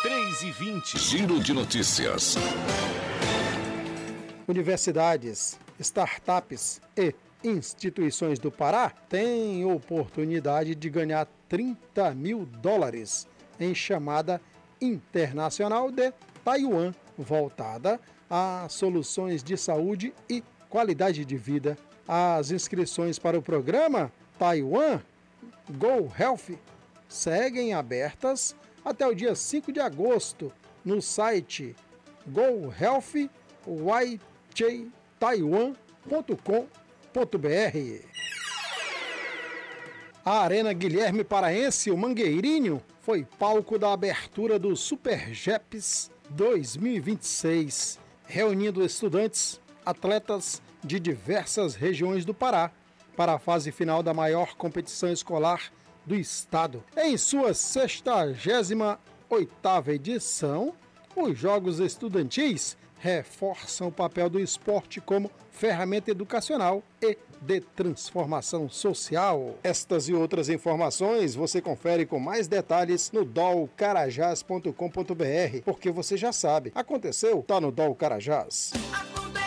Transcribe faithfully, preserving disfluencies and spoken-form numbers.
três e vinte. Giro de notícias. Universidades, startups e instituições do Pará têm oportunidade de ganhar trinta mil dólares em chamada internacional de Taiwan, voltada a soluções de saúde e qualidade de vida. As inscrições para o programa Taiwan Go Health seguem abertas até o dia cinco de agosto no site go health y j taiwan ponto com ponto b r. A Arena Guilherme Paraense, o Mangueirinho, foi palco da abertura do Super Jeps dois mil e vinte e seis, reunindo estudantes, atletas de diversas regiões do Pará para a fase final da maior competição escolar do estado. Em sua sexagésima oitava edição, os Jogos Estudantis reforçam o papel do esporte como ferramenta educacional e de transformação social. Estas e outras informações você confere com mais detalhes no dol carajás ponto com ponto b r, porque você já sabe, aconteceu, tá no Dol Carajás.